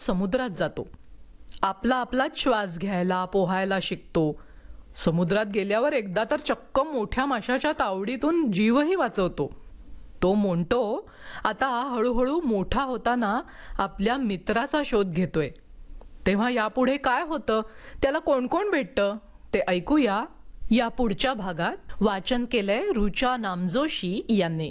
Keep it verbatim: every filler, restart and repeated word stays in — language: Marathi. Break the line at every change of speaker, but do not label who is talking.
समुद्रात जातो. आपला आपलाच श्वास घ्यायला पोहायला शिकतो. समुद्रात गेल्यावर एकदा तर चक्क मोठ्या माशाच्या तावडीतून जीवही वाचवतो. तो मोंटो आता हळूहळू मोठा होताना आपल्या मित्राचा शोध घेतोय. तेव्हा यापुढे काय होतं, त्याला कोण कोण भेटतं ते ऐकूया या पुढच्या भागात. वाचन केलंय रुचा नामजोशी यांनी.